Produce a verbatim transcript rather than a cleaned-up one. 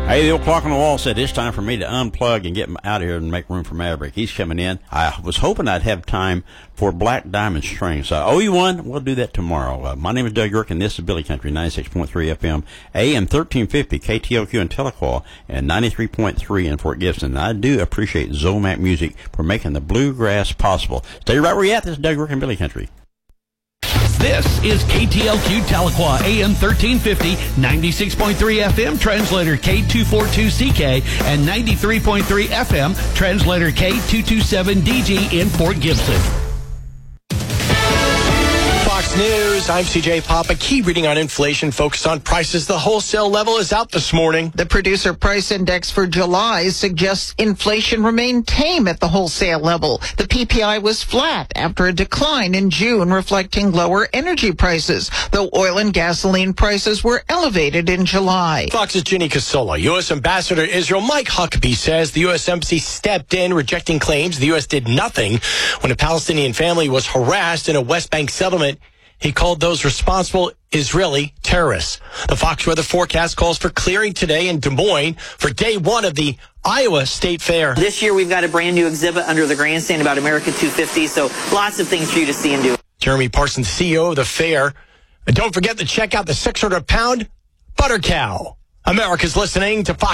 Hey, the old clock on the wall said it's time for me to unplug and get out of here and make room for Maverick. He's coming in. I was hoping I'd have time for Black Diamond String, so I owe you one. We'll do that tomorrow. Uh, my name is Doug York, and this is Billy Country, ninety-six point three F M, A M thirteen fifty, K T L Q in Tahlequah, and ninety-three point three in Fort Gibson. And I do appreciate Zomac Music for making the bluegrass possible. Stay right where you're at. This is Doug York and Billy Country. This is K T L Q Tahlequah, A M thirteen fifty, ninety-six point three F M, translator K two forty-two C K, and ninety-three point three F M, translator K two twenty-seven D G in Fort Gibson. Fox News, I'm C J Pop. A key reading on inflation focused on prices. The wholesale level is out this morning. The producer price index for July suggests inflation remained tame at the wholesale level. The P P I was flat after a decline in June, reflecting lower energy prices, though oil and gasoline prices were elevated in July. Fox's Ginny Casola. U S Ambassador to Israel Mike Huckabee says the U S Embassy stepped in, rejecting claims the U S did nothing when a Palestinian family was harassed in a West Bank settlement. He called those responsible Israeli terrorists. The Fox weather forecast calls for clearing today in Des Moines for day one of the Iowa State Fair. This year we've got a brand new exhibit under the grandstand about America two fifty, so lots of things for you to see and do. Jeremy Parsons, C E O of the fair. And don't forget to check out the six hundred pound butter cow. America's listening to Fox.